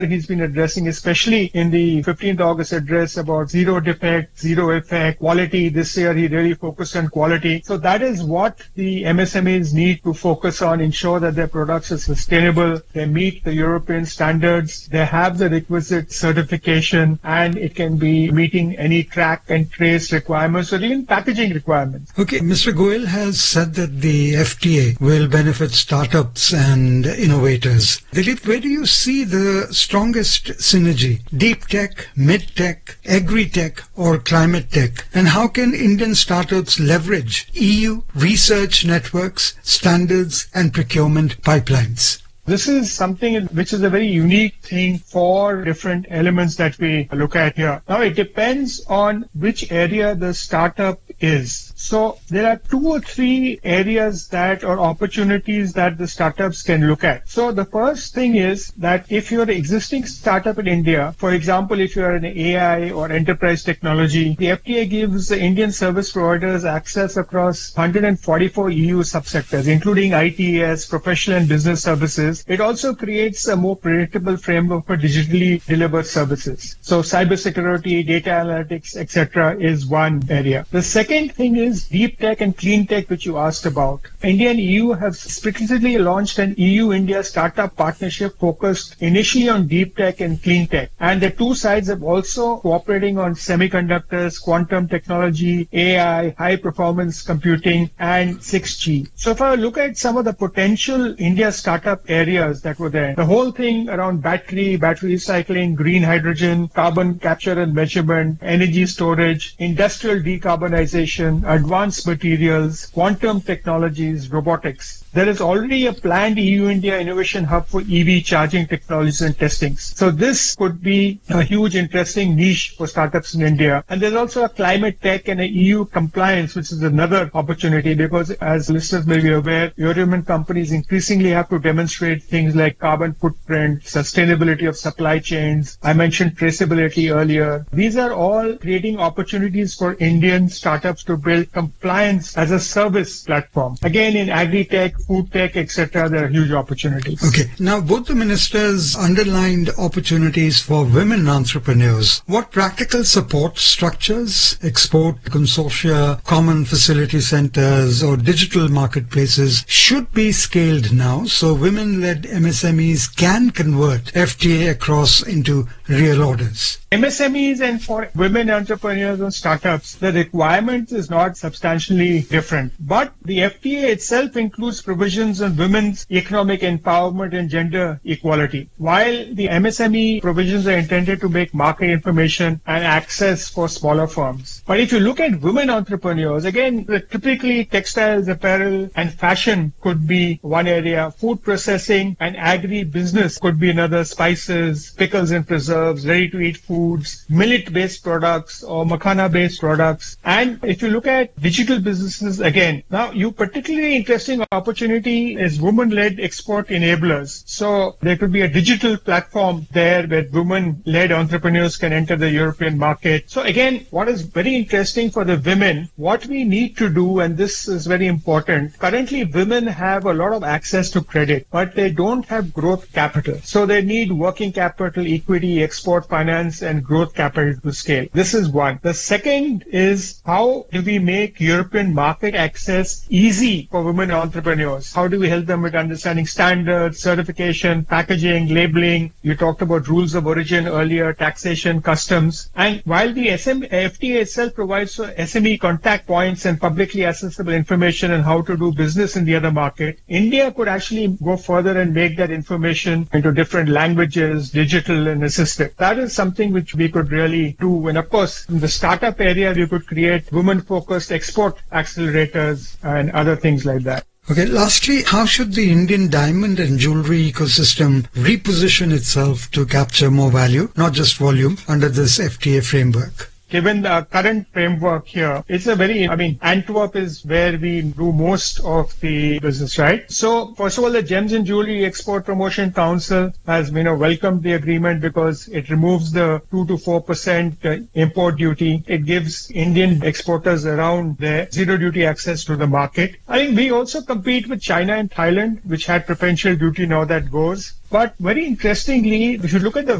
he's been addressing, especially in the 15th August address about zero defect, zero effect, quality. This year he really focused on quality. So that is what the MSMEs need to focus on, ensure that their products are sustainable, they meet the European standards, they have the requisite certification, and it can be meeting any track and trace requirements or even packaging requirements. Okay, Mr. Goyal has said that the FTA will benefit startups and innovators. Dilip, where do you see the strongest synergy? Deep tech, mid tech, agri tech, or climate tech? And how can Indian startups leverage EU research networks, standards, and procurement pipelines? This is something which is a very unique thing for different elements that we look at here. Now, it depends on which area the startup is. So there are 2 or 3 areas that or opportunities that the startups can look at. So the first thing is that if you're an existing startup in India, for example, if you're an AI or enterprise technology, the FTA gives the Indian service providers access across 144 EU subsectors, including ITES, professional and business services. It also creates a more predictable framework for digitally delivered services. So cybersecurity, data analytics, etc. is one area. The second thing is deep tech and clean tech, which you asked about. India and EU have specifically launched an EU-India startup partnership focused initially on deep tech and clean tech. And the two sides have also cooperating on semiconductors, quantum technology, AI, high performance computing, and 6G. So if I look at some of the potential India startup areas that were there, the whole thing around battery recycling, green hydrogen, carbon capture and measurement, energy storage, industrial decarbonization, advanced materials, quantum technologies, robotics. There is already a planned EU-India innovation hub for EV charging technologies and testings. So this could be a huge interesting niche for startups in India. And there's also a climate tech and a EU compliance, which is another opportunity because as listeners may be aware, European companies increasingly have to demonstrate things like carbon footprint, sustainability of supply chains. I mentioned traceability earlier. These are all creating opportunities for Indian startups to build compliance as a service platform. Again, in agri-tech, food tech, etc., there are huge opportunities. Okay. Now, both the ministers underlined opportunities for women entrepreneurs. What practical support structures, export consortia, common facility centers, or digital marketplaces should be scaled now so women-led MSMEs can convert FTA across into real orders? MSMEs and for women entrepreneurs and startups, the requirement is not substantially different. But the FTA itself includes provisions on women's economic empowerment and gender equality. While the MSME provisions are intended to make market information and access for smaller firms. But if you look at women entrepreneurs, again, typically textiles, apparel, and fashion could be one area. Food processing and agri-business could be another. Spices, pickles and preserves, ready-to-eat foods, millet-based products or makhana-based products. And if you look at digital businesses, again, now you particularly interesting opportunity is women-led export enablers. So there could be a digital platform there where women-led entrepreneurs can enter the European market. So again, what is very interesting for the women, what we need to do, and this is very important, currently women have a lot of access to credit, but they don't have growth capital. So they need working capital, equity, export finance, and growth capital to scale. This is one. The second is how do we make European market access easy for women entrepreneurs? How do we help them with understanding standards, certification, packaging, labeling? You talked about rules of origin earlier, taxation, customs. And while the FTA itself provides SME contact points and publicly accessible information on how to do business in the other market, India could actually go further and make that information into different languages, digital and assistive. That is something which we could really do. And of course, in the startup area, we could create women-focused export accelerators and other things like that. Okay, lastly, how should the Indian diamond and jewelry ecosystem reposition itself to capture more value, not just volume, under this FTA framework? given the current framework here, it's a very, Antwerp is where we do most of the business, right? So, first of all, the Gems and Jewelry Export Promotion Council has, welcomed the agreement because it removes the 2 to 4% import duty. It gives Indian exporters around there zero duty access to the market. I think we also compete with China and Thailand, which had preferential duty. Now that goes. But very interestingly, if you look at the